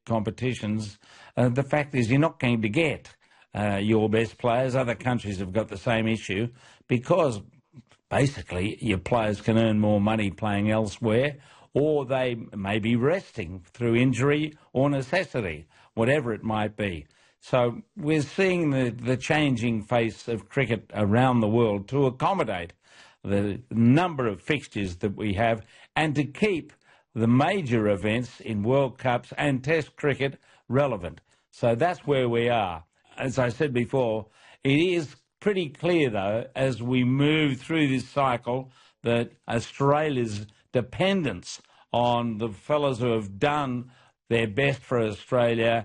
competitions, the fact is you're not going to get your best players. Other countries have got the same issue because basically your players can earn more money playing elsewhere, or they may be resting through injury or necessity, whatever it might be. So we're seeing the changing face of cricket around the world to accommodate the number of fixtures that we have and to keep the major events in World Cups and Test cricket relevant. So that's where we are. As I said before, it is pretty clear, though, as we move through this cycle, that Australia's dependence on the fellas who have done their best for Australia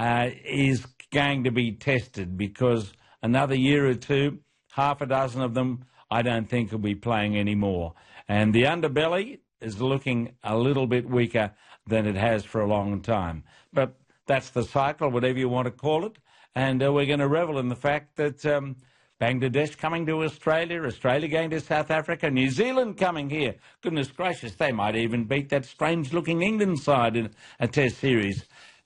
is going to be tested, because another year or two, half a dozen of them, I don't think will be playing anymore. And the underbelly is looking a little bit weaker than it has for a long time. But that's the cycle, whatever you want to call it. And we're going to revel in the fact that Bangladesh coming to Australia, Australia going to South Africa, New Zealand coming here. Goodness gracious, they might even beat that strange-looking England side in a Test series.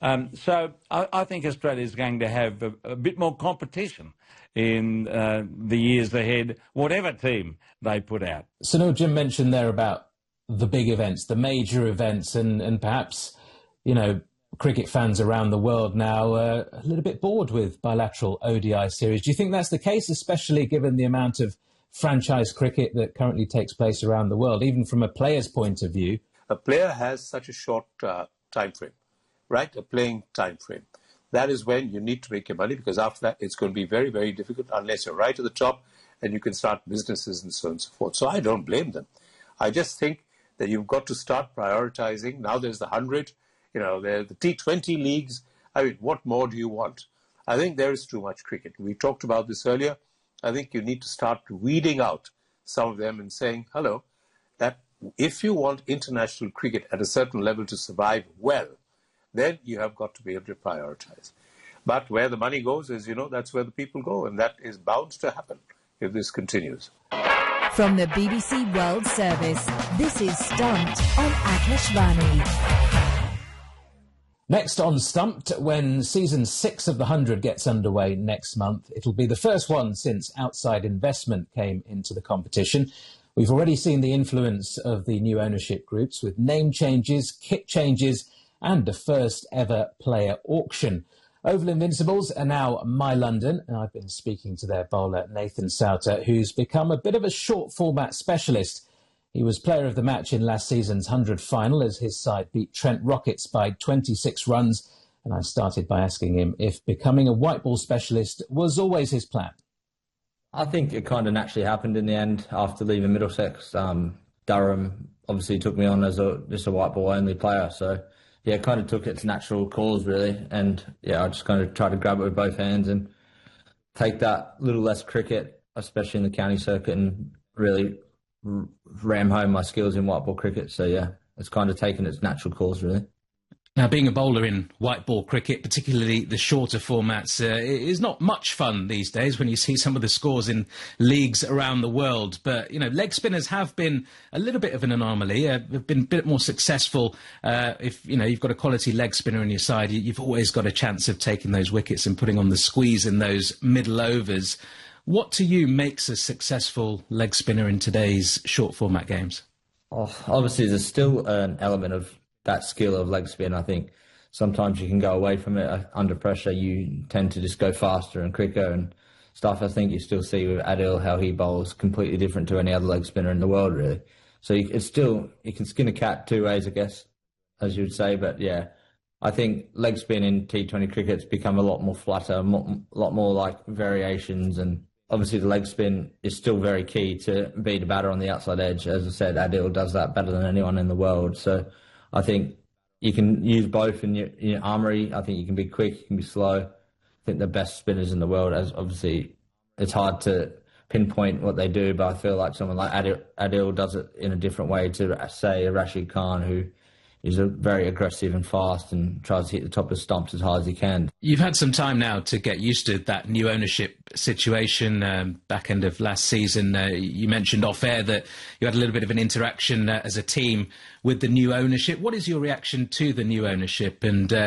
So I think Australia is going to have a bit more competition in the years ahead, whatever team they put out. So, Jim mentioned there about the big events, the major events, and perhaps, you know, cricket fans around the world now are a little bit bored with bilateral ODI series. Do you think that's the case, especially given the amount of franchise cricket that currently takes place around the world, even from a player's point of view? A player has such a short time frame, right? A playing time frame. That is when you need to make your money, because after that it's going to be very, very difficult unless you're right at the top and you can start businesses and so on and so forth. So I don't blame them. I just think that you've got to start prioritizing. Now there's the 100, you know, the T20 leagues. I mean, what more do you want? I think there is too much cricket. We talked about this earlier. I think you need to start weeding out some of them and saying, hello, that if you want international cricket at a certain level to survive well, then you have got to be able to prioritize. But where the money goes, as you know, that's where the people go, and that is bound to happen if this continues. From the BBC World Service, this is Stumped on Akashvani. Next on Stumped, when season 6 of the 100 gets underway next month, it'll be the first one since outside investment came into the competition. We've already seen the influence of the new ownership groups with name changes, kit changes, and a first ever player auction. Oval Invincibles are now My London, and I've been speaking to their bowler Nathan Souter, who's become a bit of a short format specialist. He was player of the match in last season's 100 final as his side beat Trent Rockets by 26 runs, and I started by asking him if becoming a white ball specialist was always his plan. I think it kind of naturally happened in the end after leaving Middlesex. Durham obviously took me on as just a white ball only player, so yeah, it kind of took its natural course, really. And yeah, I just kind of tried to grab it with both hands and take that little less cricket, especially in the county circuit, and really ram home my skills in white ball cricket. So yeah, it's kind of taken its natural course, really. Now, being a bowler in white ball cricket, particularly the shorter formats, is not much fun these days when you see some of the scores in leagues around the world. But, you know, leg spinners have been a little bit of an anomaly. They've been a bit more successful. If, you know, you've got a quality leg spinner on your side, you've always got a chance of taking those wickets and putting on the squeeze in those middle overs. What to you makes a successful leg spinner in today's short format games? Oh, obviously, there's still an element of that skill of leg spin. I think sometimes you can go away from it under pressure. You tend to just go faster and quicker and stuff. I think you still see with Adil how he bowls completely different to any other leg spinner in the world, really. So it's still, you can skin a cat two ways, I guess, as you would say. But yeah, I think leg spin in T20 cricket's become a lot more flatter, a lot more like variations, and obviously the leg spin is still very key to beat a batter on the outside edge. As I said, Adil does that better than anyone in the world. So I think you can use both in your armoury. I think you can be quick, you can be slow. I think the best spinners in the world, as obviously it's hard to pinpoint what they do, but I feel like someone like Adil does it in a different way to, say, a Rashid Khan, who is very aggressive and fast and tries to hit the top of the stumps as hard as he can. You've had some time now to get used to that new ownership situation. Back end of last season, you mentioned off air that you had a little bit of an interaction as a team with the new ownership. What is your reaction to the new ownership, and